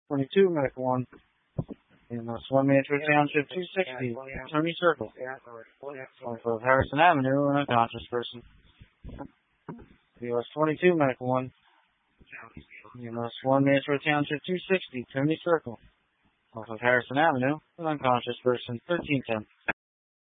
22, Medical 1. EMS 1, Mantua Township 260, Tony Circle. Off of Harrison Avenue, an unconscious person. US 22, Medical 1. EMS 1, Mantua Township 260, Tony Circle. Off of Harrison Avenue, an unconscious person, 1310.